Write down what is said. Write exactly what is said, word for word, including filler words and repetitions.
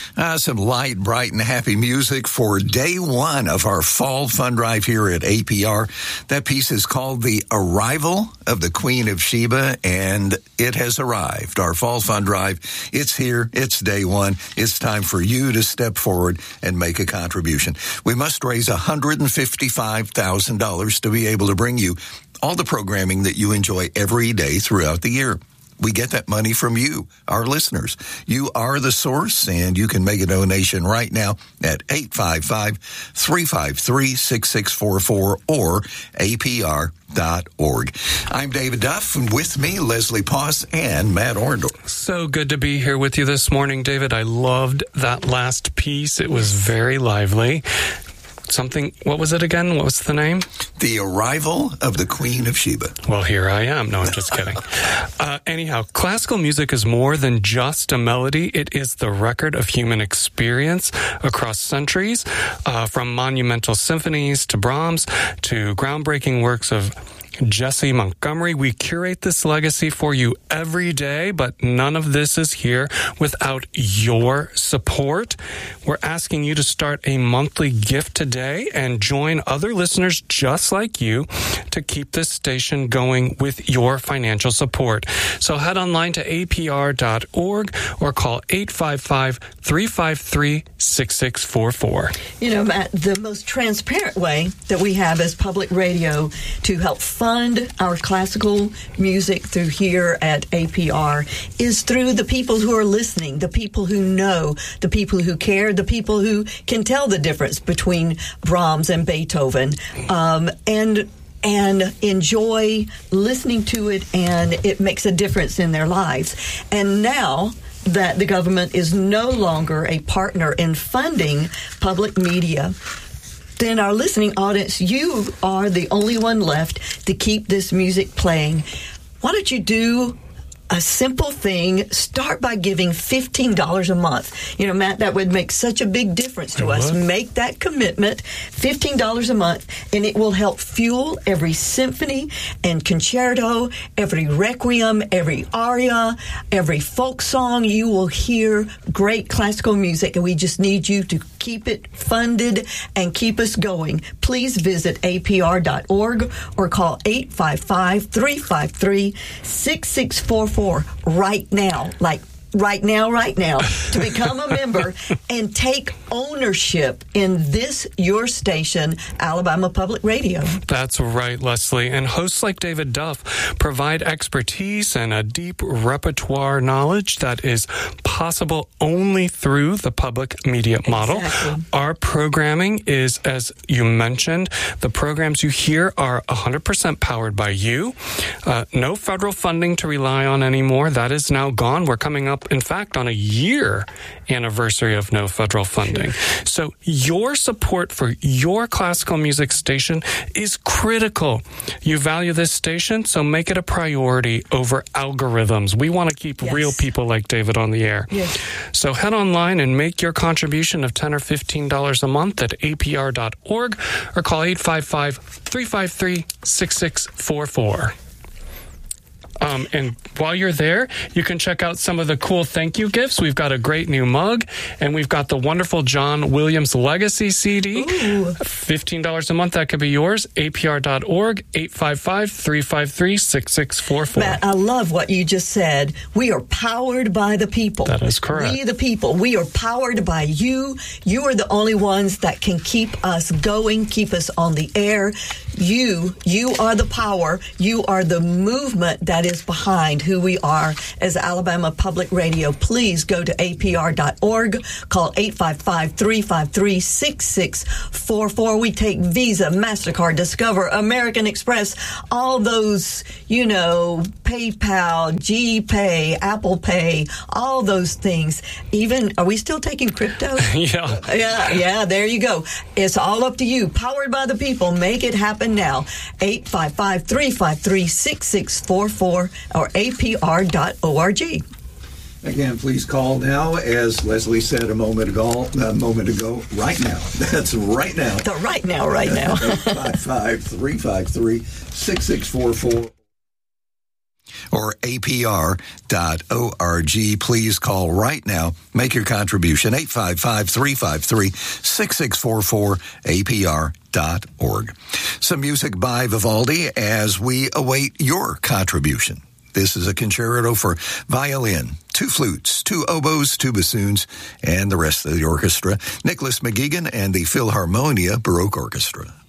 Uh, some light, bright, and happy music for day one of our fall fund drive here at A P R. That piece is called The Arrival of the Queen of Sheba, and it has arrived. Our fall fund drive, it's here. It's day one. It's time for you to step forward and make a contribution. We must raise one hundred fifty-five thousand dollars to be able to bring you all the programming that you enjoy every day throughout the year. We get that money from you, our listeners. You are the source, and you can make a donation right now at eight five five, three five three, six six four four or A P R dot org. I'm David Duff, and with me, Leslie Poss and Matt Orndorff. So good to be here with you this morning, David. I loved that last piece. It was very lively. Something, what was it again? What was the name? The Arrival of the Queen of Sheba. Well, here I am. No, I'm just kidding. Uh, anyhow, classical music is more than just a melody. It is the record of human experience across centuries, uh, from monumental symphonies to Brahms to groundbreaking works of Jesse Montgomery. We curate this legacy for you every day, but none of this is here without your support. We're asking you to start a monthly gift today and join other listeners just like you to keep this station going with your financial support. So head online to A P R dot org or call eight five five, three five three, six six four four. You know, Matt, the most transparent way that we have as public radio to help fund our classical music through here at A P R is through the people who are listening, the people who know, the people who care, the people who can tell the difference between Brahms and Beethoven, um, and and enjoy listening to it, and it makes a difference in their lives. And now that the government is no longer a partner in funding public media, then our listening audience, you are the only one left to keep this music playing. Why don't you do a simple thing? Start by giving fifteen dollars a month. You know, Matt, that would make such a big difference to us. Make that commitment, fifteen dollars a month, and it will help fuel every symphony and concerto, every requiem, every aria, every folk song. You will hear great classical music, and we just need you to keep it funded and keep us going. Please visit A P R dot org or call eight five five, three five three, six six four four right now, like right now, right now, to become a member and take ownership in this, your station, Alabama Public Radio. That's right, Leslie. And hosts like David Duff provide expertise and a deep repertoire knowledge that is possible only through the public media model. Exactly. Our programming is, as you mentioned, the programs you hear are one hundred percent powered by you. Uh, no federal funding to rely on anymore. That is now gone. We're coming up, in fact, on a year anniversary of no federal funding. So your support for your classical music station is critical. You value this station, so make it a priority over algorithms. We want to keep yes. real people like David on the air. Yes. So head online and make your contribution of ten dollars or fifteen dollars a month at A P R dot org or call eight five five, three five three, six six four four. Um, and while you're there, you can check out some of the cool thank you gifts. We've got a great new mug, and we've got the wonderful John Williams Legacy C D. Ooh. fifteen dollars a month, that could be yours. A P R dot org, eight five five, three five three, six six four four. Matt, I love what you just said. We are powered by the people. That is correct. We, the people, we are powered by you. You are the only ones that can keep us going, keep us on the air. You, you are the power. You are the movement that is behind who we are as Alabama Public Radio. Please go to A P R dot org, call eight five five, three five three, six six four four. We take Visa, MasterCard, Discover, American Express, all those, you know, PayPal, GPay, Apple Pay, all those things. Even, are we still taking crypto? yeah. Yeah, yeah, there you go. It's all up to you. Powered by the people. Make it happen now. eight five five, three five three, six six four four or A P R dot org. Again, please call now, as Leslie said a moment ago, a moment ago, right now. That's right now. The right now, right now. eight five five, three five three, six six four four. Or A P R dot org. Please call right now. Make your contribution. eight five five, three five three, six six four four, A P R dot org. Some music by Vivaldi as we await your contribution. This is a concerto for violin, two flutes, two oboes, two bassoons, and the rest of the orchestra. Nicholas McGeegan and the Philharmonia Baroque Orchestra.